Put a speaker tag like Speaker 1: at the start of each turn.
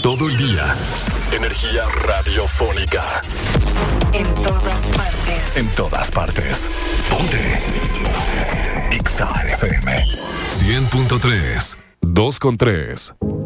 Speaker 1: todo el día. Energía radiofónica.
Speaker 2: En todas partes.
Speaker 1: En todas partes. Ponte. Exa FM 100.3. 2.3.